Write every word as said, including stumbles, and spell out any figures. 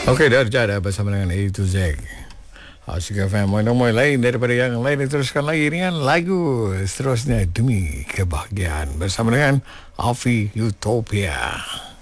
Okey, Darja dah bersama dengan A to Z. Asyik F M, mulai lain daripada yang lain. Teruskan lagi dengan lagu seterusnya Demi Kebahagiaan bersama dengan Afi Utopia.